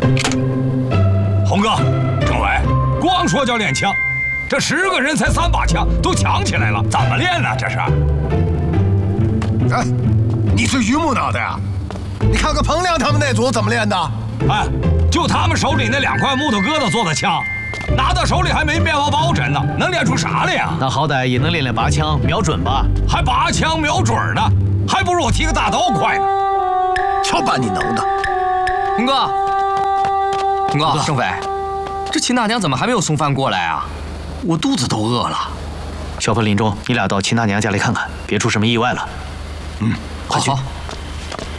洪哥，政委，光说叫练枪，这10个人才3把枪，都抢起来了，怎么练呢？这是？ 哎，你是榆木脑袋啊？你看看彭亮他们那组怎么练的？ 哎，就他们手里那2块木头疙瘩做的枪，拿到手里还没面包包沉呢，能练出啥来呀？ 那好歹也能练练拔枪、瞄准吧？ 还拔枪瞄准呢，还不如我提个大刀快呢。 瞧把你能的！ 洪哥，政委，这秦大娘怎么还没有送饭过来啊？我肚子都饿了。 小鹏、林中，你俩到秦大娘家里看看，别出什么意外了。 好。